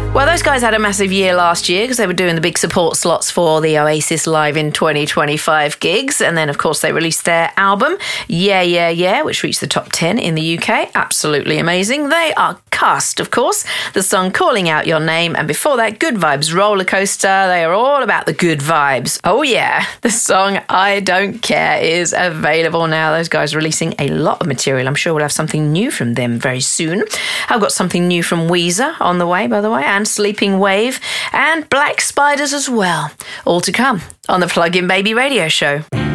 Well, those guys had a massive year last year because they were doing the big support slots for the Oasis Live in 2025 gigs. And then, of course, they released their album, Yeah, Yeah, Yeah, which reached the top 10 in the UK. Absolutely amazing. They are Cast, of course. The song Calling Out Your Name. And before that, Good Vibes Roller Coaster. They are all about the good vibes. Oh, yeah. The song I Don't Care is available now. Those guys are releasing a lot of material. I'm sure we'll have something new from them very soon. I've got something new from Weezer on the way, by the way, and Sleeping Wave, and Black Spiders as well. All to come on the Plug In Baby Radio Show.